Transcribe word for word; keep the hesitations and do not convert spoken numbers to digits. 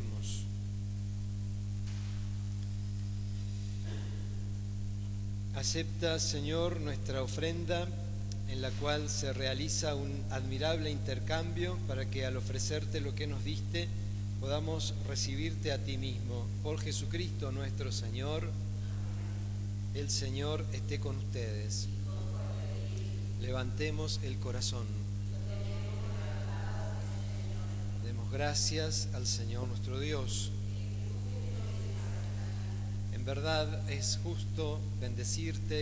Oremos. Acepta, Señor, nuestra ofrenda, en la cual se realiza un admirable intercambio para que al ofrecerte lo que nos diste, podamos recibirte a ti mismo. Por Jesucristo nuestro Señor. El Señor esté con ustedes. Levantemos el corazón. Demos gracias al Señor nuestro Dios. En verdad es justo bendecirte